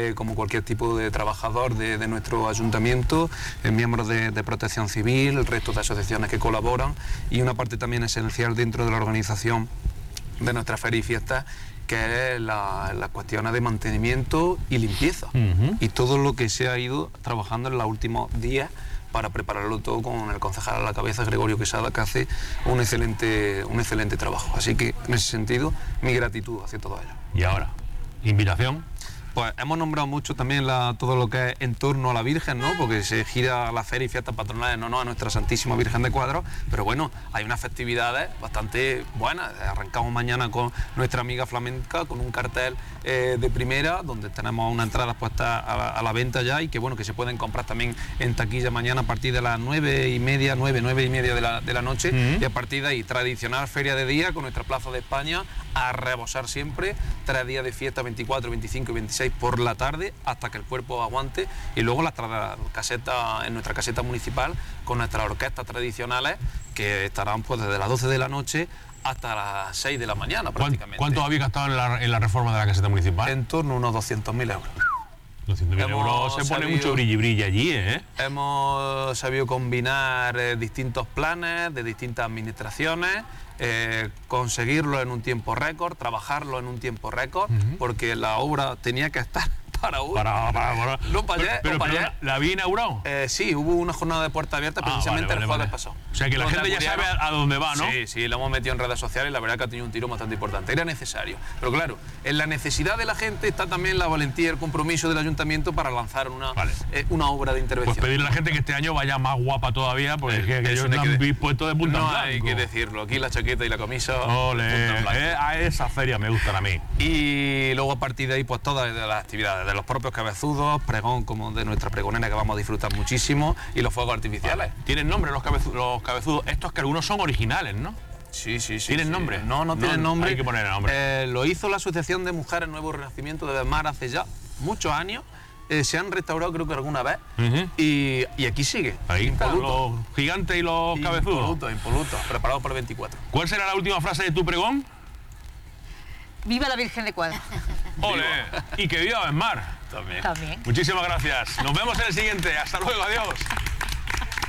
como cualquier tipo de trabajador de nuestro ayuntamiento, miembros de Protección Civil, el resto de asociaciones que colaboran, y una parte también esencial dentro de la organización de nuestras ferias y fiestas, que es las cuestiones de mantenimiento y limpieza, y todo lo que se ha ido trabajando en los últimos días para prepararlo todo, con el concejal a la cabeza, Gregorio Quesada, que hace un excelente trabajo. Así que, en ese sentido, mi gratitud hacia todo ello. Y ahora, invitación. Pues hemos nombrado mucho también todo lo que es en torno a la Virgen, ¿no? Porque se gira la feria y fiestas patronales, no a nuestra Santísima Virgen de Cuadros, pero bueno, hay unas festividades bastante buenas. Arrancamos mañana con nuestra amiga flamenca, con un cartel de primera, donde tenemos unas entradas puestas a la venta ya, y que bueno, que se pueden comprar también en taquilla mañana a partir de las 9:30 de la noche, y a partir de ahí, tradicional feria de día con nuestra Plaza de España a rebosar siempre, 3 días de fiesta, 24, 25 y 26 por la tarde, hasta que el cuerpo aguante, y luego en nuestra caseta municipal con nuestras orquestas tradicionales, que estarán pues desde las 12 de la noche hasta las 6 de la mañana prácticamente. ¿Cuánto habéis gastado en la reforma de la caseta municipal? En torno a unos 200.000 euros. 200.000 euros, se pone mucho brilli allí, ¿eh? Hemos sabido combinar distintos planes de distintas administraciones, conseguirlo en un tiempo récord, trabajarlo en un tiempo récord, porque la obra tenía que estar para hoy. No para ayer. Pero ¿la había inaugurado? Sí, hubo una jornada de puerta abierta precisamente el jueves pasado. O sea que la gente ya sabe a dónde va, ¿no? Sí, lo hemos metido en redes sociales y la verdad que ha tenido un tiro bastante importante. Era necesario. Pero claro, en la necesidad de la gente está también la valentía y el compromiso del ayuntamiento para lanzar una obra de intervención. Pues pedirle a la gente que este año vaya más guapa todavía, porque es que ellos no han puesto de punta en blanco. No hay que decirlo. Aquí la chaqueta y la camisa. A esa feria me gustan a mí. Y luego a partir de ahí, pues todas las actividades de los propios cabezudos, pregón como de nuestra pregonera, que vamos a disfrutar muchísimo, y los fuegos artificiales. ¿Tienen nombre los cabezudos? Estos que algunos son originales, ¿no? Sí. ¿Tienen nombre? No tienen nombre. Hay que poner nombre. Lo hizo la Asociación de Mujeres Nuevo Renacimiento de Besmar hace ya muchos años. Se han restaurado creo que alguna vez, y aquí sigue. Ahí están los gigantes y los cabezudos. Impolutos, preparados para el 24. ¿Cuál será la última frase de tu pregón? ¡Viva la Virgen de Cuadros! ¡Ole! Y que viva Besmar. También. Muchísimas gracias. Nos vemos en el siguiente. Hasta luego. Adiós.